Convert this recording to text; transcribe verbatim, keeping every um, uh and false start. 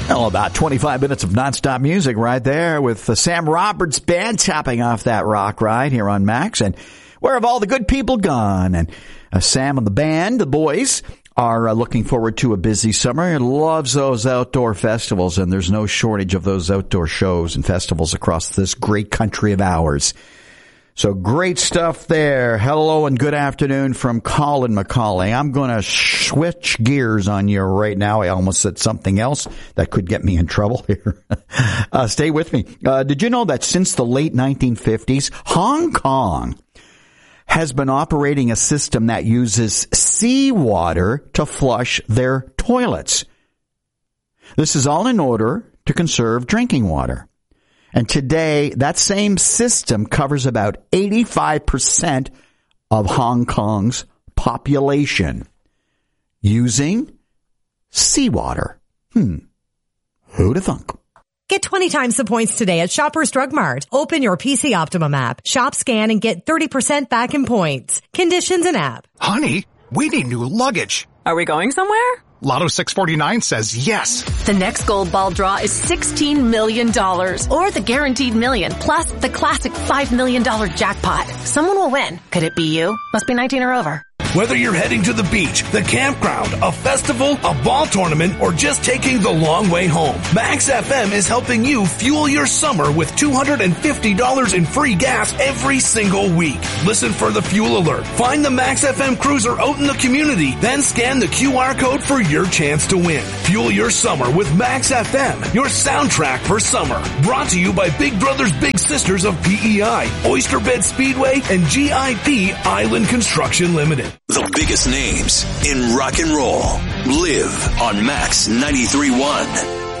Well, about twenty-five minutes of nonstop music right there with the Sam Roberts Band topping off that rock ride here on Max. And where have all the good people gone? And uh, Sam and the band, the boys, are uh, looking forward to a busy summer and loves those outdoor festivals. And there's no shortage of those outdoor shows and festivals across this great country of ours. So great stuff there. Hello and good afternoon from Colin McCauley. I'm going to switch gears on you right now. I almost said something else that could get me in trouble here. uh, stay with me. Uh, did you know that since the late nineteen fifties, Hong Kong has been operating a system that uses seawater to flush their toilets? This is all in order to conserve drinking water. And today, that same system covers about eighty-five percent of Hong Kong's population using seawater. Hmm. Who'd have thunk? Get twenty times the points today at Shoppers Drug Mart. Open your P C Optimum app, shop, scan, and get thirty percent back in points. Conditions and app. Honey, we need new luggage. Are we going somewhere? Lotto six forty-nine says yes. The next gold ball draw is sixteen million dollars. Or the guaranteed million, plus the classic five million dollars jackpot. Someone will win. Could it be you? Must be nineteen or over. Whether you're heading to the beach, the campground, a festival, a ball tournament, or just taking the long way home, Max F M is helping you fuel your summer with two hundred fifty dollars in free gas every single week. Listen for the fuel alert. Find the Max F M cruiser out in the community, then scan the Q R code for your chance to win. Fuel your summer with Max F M, your soundtrack for summer. Brought to you by Big Brothers Big Sisters of P E I, Oyster Bed Speedway, and G I P Island Construction Limited. The biggest names in rock and roll live on Max ninety-three point one.